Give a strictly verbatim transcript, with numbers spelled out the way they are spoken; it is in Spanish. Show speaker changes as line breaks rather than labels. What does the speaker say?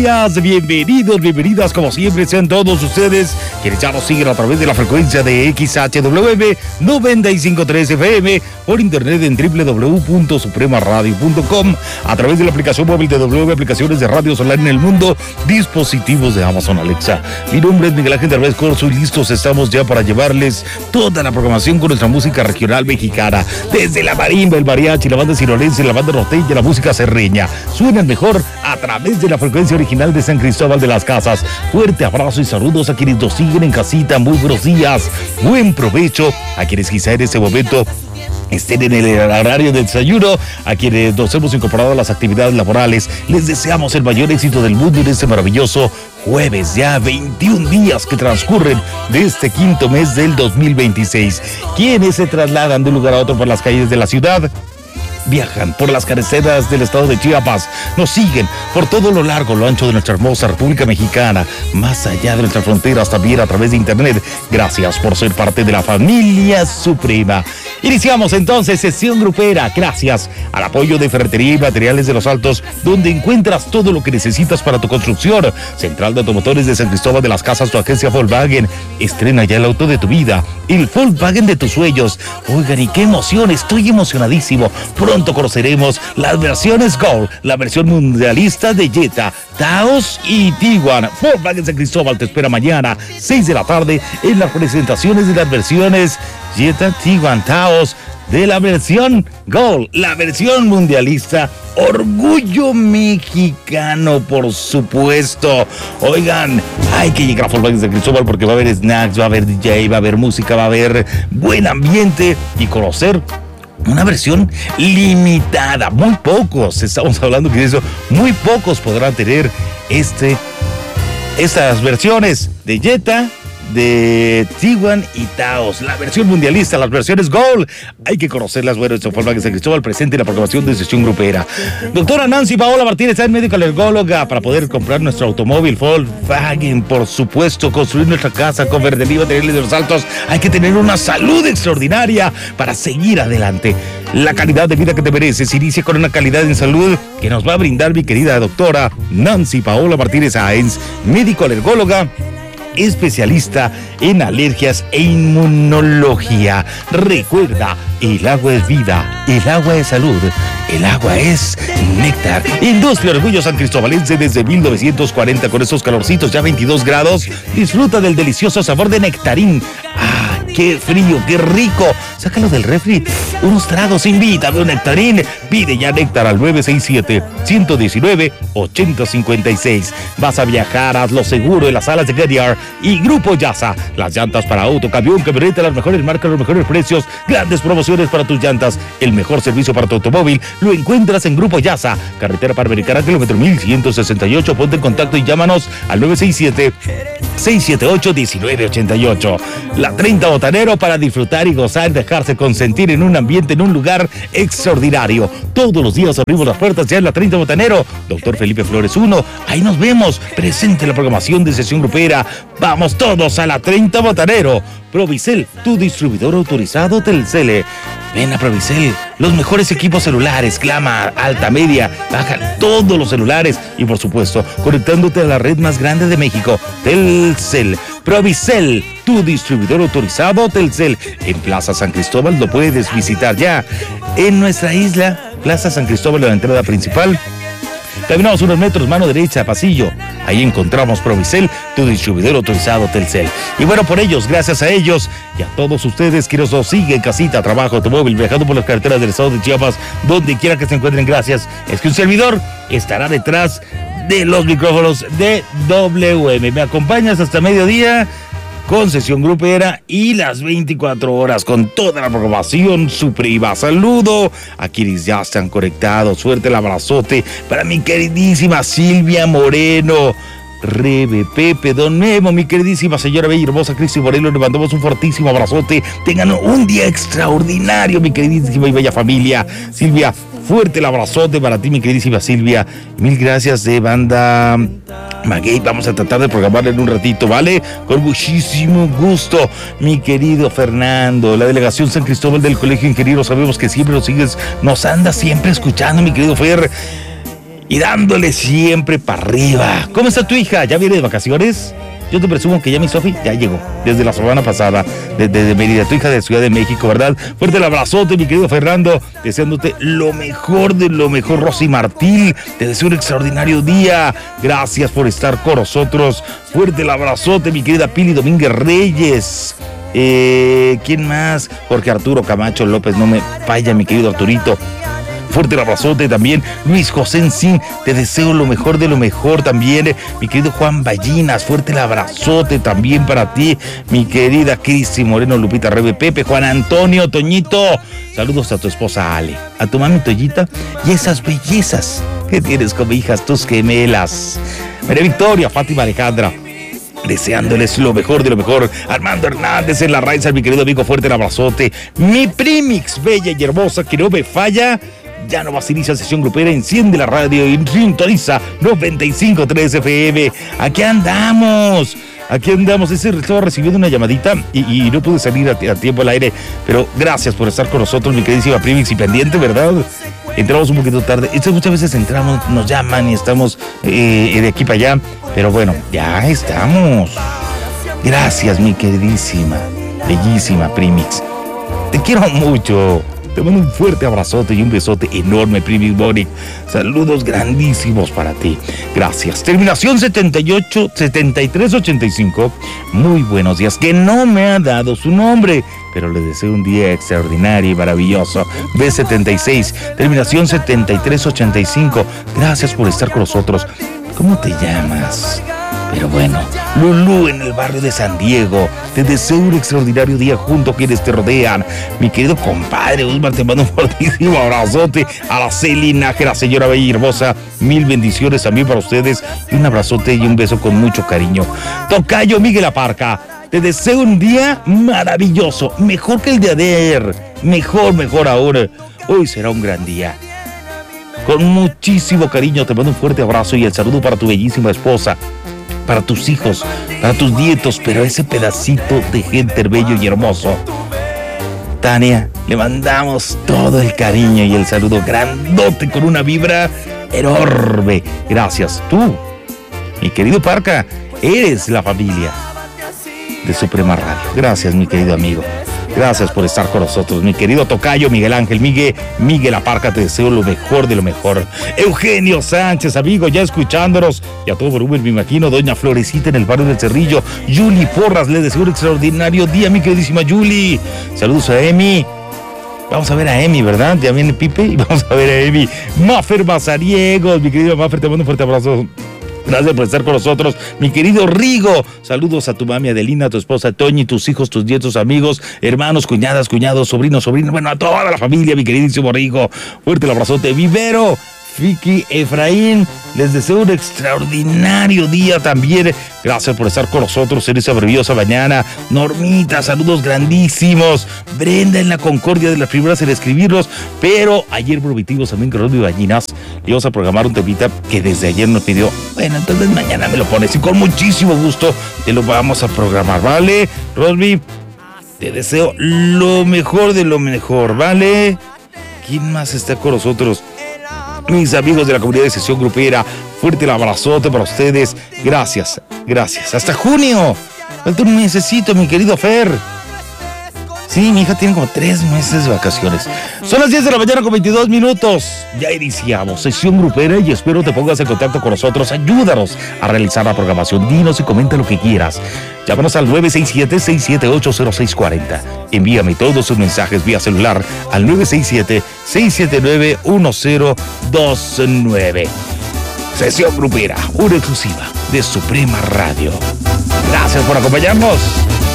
Bienvenidos, bienvenidas, como siempre, sean todos ustedes quienes ya nos siguen a través de la frecuencia de X H W M noventa y cinco punto tres F M, por internet en doble u doble u doble u punto suprema radio punto com, a través de la aplicación móvil de W, aplicaciones de radios online en el mundo, dispositivos de Amazon Alexa. Mi nombre es Miguel Ángel Derbez Corzo y listos estamos ya para llevarles toda la programación con nuestra música regional mexicana, desde la marimba, el mariachi, la banda cirolense, la banda norteña, la música serreña. Suenan mejor a través de la frecuencia original de San Cristóbal de las Casas. Fuerte abrazo y saludos a quienes nos siguen en casita. Muy buenos días, buen provecho a quienes quizá en este momento estén en el horario de desayuno, a quienes nos hemos incorporado a las actividades laborales. Les deseamos el mayor éxito del mundo en este maravilloso jueves, ya veintiún días que transcurren de este quinto mes del dos mil veintiséis. Quienes se trasladan de un lugar a otro por las calles de la ciudad, viajan por las carreteras del estado de Chiapas, nos siguen por todo lo largo, lo ancho de nuestra hermosa República Mexicana, más allá de nuestras fronteras, también a través de internet. Gracias por ser parte de la familia suprema. Iniciamos entonces sesión grupera, gracias al apoyo de Ferretería y Materiales de los Altos, donde encuentras todo lo que necesitas para tu construcción. Central de Automotores de San Cristóbal de las Casas, tu agencia Volkswagen. Estrena ya el auto de tu vida, el Volkswagen de tus sueños. Oigan, y qué emoción, estoy emocionadísimo. Pronto conoceremos las versiones Gold, la versión mundialista de Jetta, Taos y Tiguan. Volkswagen San Cristóbal te espera mañana, seis de la tarde, en las presentaciones de las versiones Jetta, Tiguan, Taos, de la versión Gold, la versión mundialista. Orgullo mexicano, por supuesto. Oigan, hay que llegar a Volkswagen San Cristóbal porque va a haber snacks, va a haber D J, va a haber música, va a haber buen ambiente y conocer una versión limitada. Muy pocos, estamos hablando que eso, muy pocos podrán tener este, estas versiones de Jetta, de Tiguan y Taos, la versión mundialista, las versiones Gold. Hay que conocerlas. Bueno, esto fue Volkswagen San Cristóbal presente en la programación de sesión grupera. Doctora Nancy Paola Martínez, es médica alergóloga, para poder comprar nuestro automóvil Volkswagen, por supuesto, construir nuestra casa con Ferretería y Materiales de los Altos. Hay que tener una salud extraordinaria para seguir adelante. La calidad de vida que te mereces inicia con una calidad en salud que nos va a brindar mi querida doctora Nancy Paola Martínez Sáenz, médico alergóloga, especialista en alergias e inmunología. Recuerda, el agua es vida, el agua es salud, el agua es néctar. Industria Orgullo San Cristóbalense desde mil novecientos cuarenta, con esos calorcitos, ya veintidós grados. Disfruta del delicioso sabor de nectarín. ¡Ah, qué frío, qué rico! Sácalo del refri, unos tragos, invítame un nectarín. Pide ya néctar al nueve seis siete, uno uno nueve, ocho cero cinco seis. Vas a viajar, hazlo seguro en las salas de Goodyear y Grupo Yasa. Las llantas para auto, camión, camioneta, las mejores marcas, los mejores precios, grandes promociones para tus llantas, el mejor servicio para tu automóvil, lo encuentras en Grupo Yasa. Carretera Panamericana, kilómetro mil ciento sesenta y ocho. Ponte en contacto y llámanos al nueve seis siete, seis siete ocho, uno nueve ocho ocho. La treinta Botanero, para disfrutar y gozar, dejarse consentir en un ambiente, en un lugar extraordinario. Todos los días abrimos las puertas ya en la treinta Botanero. Doctor Felipe Flores uno, ahí nos vemos. Presente la programación de sesión grupera. Vamos todos a la treinta Botanero. Provicel, tu distribuidor autorizado Telcel. Ven a Provicel, los mejores equipos celulares, clama, alta, media, baja, todos los celulares y por supuesto, conectándote a la red más grande de México, Telcel. Provicel, tu distribuidor autorizado Telcel. En Plaza San Cristóbal lo puedes visitar ya. En nuestra isla, Plaza San Cristóbal, la entrada principal. Caminamos unos metros, mano derecha, pasillo. Ahí encontramos Provicel, tu distribuidor autorizado Telcel. Y bueno, por ellos, gracias a ellos y a todos ustedes que nos siguen, casita, trabajo, automóvil, viajando por las carreteras del estado de Chiapas, donde quiera que se encuentren, gracias. Es que un servidor estará detrás de los micrófonos de W M. ¿Me acompañas hasta mediodía? Con sesión grupera y las veinticuatro horas con toda la programación suprema. Saludo a quienes ya están conectados. Suerte el abrazote para mi queridísima Silvia Moreno, Rebe, Pepe, Don Memo, mi queridísima señora bella y hermosa Cristi Morelos. Le mandamos un fortísimo abrazote. Tengan un día extraordinario, mi queridísima y bella familia. Silvia, fuerte el abrazote para ti, mi queridísima Silvia. Mil gracias de banda Maguey. Vamos a tratar de programarle en un ratito, ¿vale? Con muchísimo gusto, mi querido Fernando. La delegación San Cristóbal del Colegio Ingeniero, sabemos que siempre nos sigues, nos anda siempre escuchando, mi querido Fer. y dándole siempre para arriba. ¿Cómo está tu hija? ¿Ya viene de vacaciones? Yo te presumo que ya mi Sofi ya llegó desde la semana pasada, desde de Mérida, tu hija de Ciudad de México, ¿verdad? Fuerte el abrazote, mi querido Fernando, deseándote lo mejor de lo mejor. Rosy Martín, te deseo un extraordinario día. Gracias por estar con nosotros. Fuerte el abrazote, mi querida Pili Domínguez Reyes. Eh, ¿Quién más? Jorge Arturo Camacho López, no me falla, mi querido Arturito. Fuerte el abrazote también. Luis José Encín, te deseo lo mejor de lo mejor también. Mi querido Juan Ballinas, fuerte el abrazote también para ti. Mi querida Cristi Moreno, Lupita Rebe, Pepe, Juan Antonio, Toñito. Saludos a tu esposa Ale, a tu mami Toyita y esas bellezas que tienes como hijas, tus gemelas. María Victoria, Fátima Alejandra, deseándoles lo mejor de lo mejor. Armando Hernández en la raíz, mi querido amigo, fuerte el abrazote. Mi Primix, bella y hermosa, que no me falla. Ya no vas a iniciar sesión grupera, enciende la radio y sintoniza noventa y cinco punto tres F M. Aquí andamos, aquí andamos. Ese estaba recibiendo una llamadita y, y no pude salir a, a tiempo al aire, pero gracias por estar con nosotros, mi queridísima Primix y pendiente, ¿verdad? Entramos un poquito tarde. Esto muchas veces entramos, nos llaman y estamos eh, de aquí para allá, pero bueno, ya estamos. Gracias, mi queridísima, bellísima Primix. Te quiero mucho. Te mando un fuerte abrazote y un besote enorme, Primix Bonic. Saludos grandísimos para ti. Gracias. Terminación setenta y ocho, setenta y tres ochenta y cinco. Muy buenos días. Que no me ha dado su nombre, pero le deseo un día extraordinario y maravilloso. B setenta y seis, terminación setenta y tres ochenta y cinco. Gracias por estar con nosotros. ¿Cómo te llamas? Pero bueno, Lulú en el barrio de San Diego, te deseo un extraordinario día junto a quienes te rodean. Mi querido compadre Usman, te mando un fortísimo abrazote. Araceli Nájera, señora bella y hermosa, mil bendiciones también para ustedes y un abrazote y un beso con mucho cariño. Tocayo Miguel Aparca, te deseo un día maravilloso, mejor que el de ayer, mejor, mejor ahora. Hoy será un gran día. Con muchísimo cariño te mando un fuerte abrazo y el saludo para tu bellísima esposa, para tus hijos, para tus nietos, pero ese pedacito de gente bello y hermoso. Tania, le mandamos todo el cariño y el saludo grandote con una vibra enorme. Gracias. Tú, mi querido Parca, eres la familia de Suprema Radio. Gracias, mi querido amigo. Gracias por estar con nosotros, mi querido tocayo Miguel Ángel Miguel, Miguel Aparca, te deseo lo mejor de lo mejor. Eugenio Sánchez, amigo, ya escuchándonos, y a todo volumen, me imagino, doña Florecita en el barrio del Cerrillo. Yuli Porras, le deseo un extraordinario día, mi queridísima Yuli. Saludos a Emi. Vamos a ver a Emi, ¿verdad? Ya viene Pipe y vamos a ver a Emi. Mafer Mazariegos, mi querido Mafer, te mando un fuerte abrazo. Gracias por estar con nosotros, mi querido Rigo. Saludos a tu mami Adelina, a tu esposa Toñi, tus hijos, tus nietos, amigos, hermanos, cuñadas, cuñados, sobrinos, sobrinos, bueno, a toda la familia, mi queridísimo Rigo. Fuerte el abrazote. Vivero, Vicky, Efraín, les deseo un extraordinario día también. Gracias por estar con nosotros en esa maravillosa mañana. Normita, saludos grandísimos. Brenda en la concordia de las primeras en escribirlos, pero ayer prometimos también con Rosby Ballinas y vamos a programar un temita que desde ayer nos pidió. Bueno, entonces mañana me lo pones y con muchísimo gusto te lo vamos a programar, ¿vale? Rosby, te deseo lo mejor de lo mejor, ¿vale? ¿Quién más está con nosotros? Mis amigos de la comunidad de sesión grupera, fuerte el abrazote para ustedes. Gracias, gracias. Hasta junio. Falta un mesecito, mi querido Fer. Sí, mi hija tiene como tres meses de vacaciones. Son las diez de la mañana con veintidós minutos. Ya iniciamos sesión grupera y espero te pongas en contacto con nosotros. Ayúdanos a realizar la programación. Dinos y comenta lo que quieras. Llámanos al nueve seis siete, seis siete ocho, cero seis cuatro cero. Envíame todos sus mensajes vía celular al nueve seis siete, seis siete nueve, uno cero dos nueve. Sesión grupera, una exclusiva de Suprema Radio. Gracias por acompañarnos.